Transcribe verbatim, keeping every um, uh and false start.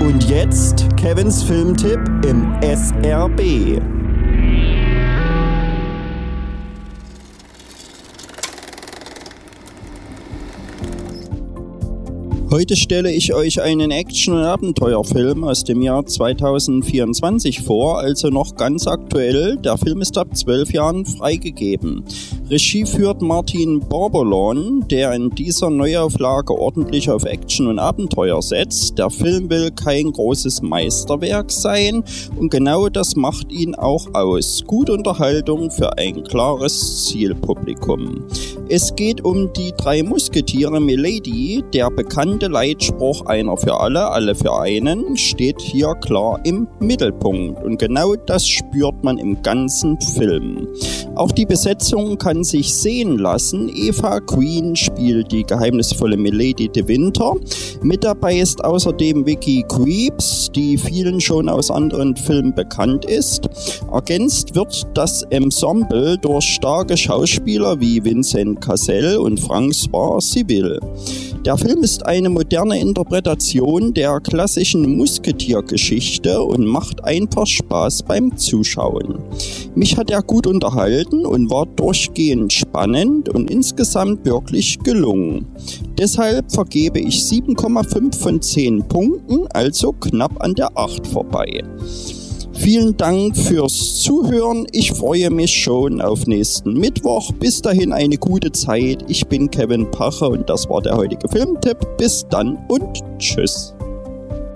Und jetzt Kevins Filmtipp im S R B. Heute stelle ich euch einen Action- und Abenteuerfilm aus dem Jahr zweitausendvierundzwanzig vor, also noch ganz aktuell. Der Film ist ab zwölf Jahren freigegeben. Regie führt Martin Borbolon, der in dieser Neuauflage ordentlich auf Action und Abenteuer setzt. Der Film will kein großes Meisterwerk sein und genau das macht ihn auch aus. Gute Unterhaltung für ein klares Zielpublikum. Es geht um die drei Musketiere Milady. Der bekannte Leitspruch "Einer für alle, alle für einen" steht hier klar im Mittelpunkt und genau das spürt man im ganzen Film. Auch die Besetzung kann sich sehen lassen. Eva Queen spielt die geheimnisvolle Milady de Winter. Mit dabei ist außerdem Vicky Krieps, die vielen schon aus anderen Filmen bekannt ist. Ergänzt wird das Ensemble durch starke Schauspieler wie Vincent Cassel und François Civil. Der Film ist eine moderne Interpretation der klassischen Musketiergeschichte und macht einfach Spaß beim Zuschauen. Mich hat er gut unterhalten und war durchgehend spannend und insgesamt wirklich gelungen. Deshalb vergebe ich sieben Komma fünf von zehn Punkten, also knapp an der acht vorbei. Vielen Dank fürs Zuhören. Ich freue mich schon auf nächsten Mittwoch. Bis dahin eine gute Zeit. Ich bin Kevin Pache und das war der heutige Filmtipp. Bis dann und tschüss.